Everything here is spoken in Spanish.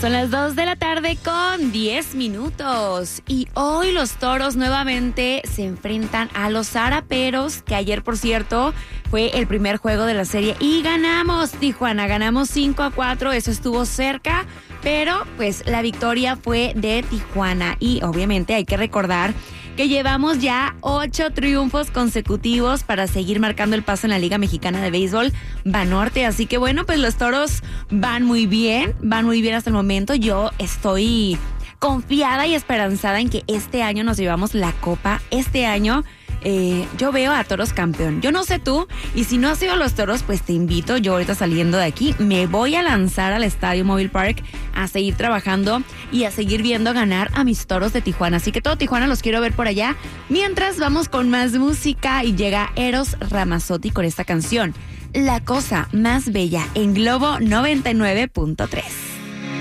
Son las 2 de la tarde con 10 minutos. Y hoy los Toros nuevamente se enfrentan a los Zaraperos, que ayer, por cierto, fue el primer juego de la serie. Y ganamos, Tijuana, ganamos 5-4, eso estuvo cerca, pero pues la victoria fue de Tijuana. Y obviamente hay que recordar que llevamos ya 8 triunfos consecutivos para seguir marcando el paso en la Liga Mexicana de Béisbol Banorte. Así que bueno, pues los Toros van muy bien hasta el momento. Yo estoy confiada y esperanzada en que este año nos llevamos la copa. Este año yo veo a Toros campeón. Yo no sé tú, y si no has ido a los Toros, pues te invito. Yo ahorita saliendo de aquí me voy a lanzar al Estadio Móvil Park a seguir trabajando y a seguir viendo ganar a mis Toros de Tijuana. Así que todo Tijuana los quiero ver por allá. Mientras vamos con más música y llega Eros Ramazzotti con esta canción, La Cosa Más Bella, en Globo 99.3.